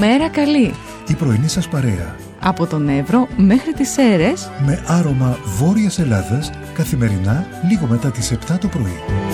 Μέρα καλή. Η πρωινή σας παρέα. Από τον Εύρο μέχρι τις Σέρρες. Με άρωμα Βόρειας Ελλάδας, καθημερινά λίγο μετά τις 7 το πρωί.